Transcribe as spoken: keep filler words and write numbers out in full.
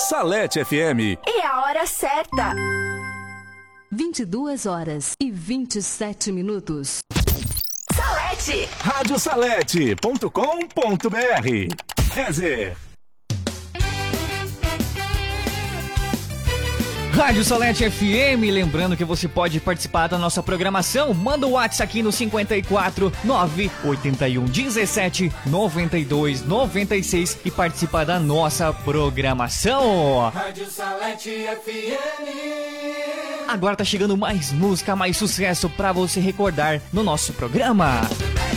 Salete F M. E a hora certa. vinte e duas horas e vinte e sete minutos. Salete. rádio salete ponto com ponto br. Rezer. Rádio Salete F M, lembrando que você pode participar da nossa programação. Manda o WhatsApp aqui no cinquenta e quatro, nove oitenta e um, dezessete, noventa e dois, noventa e seis e participa da nossa programação. Rádio Salete F M. Agora tá chegando mais música, mais sucesso pra você recordar no nosso programa.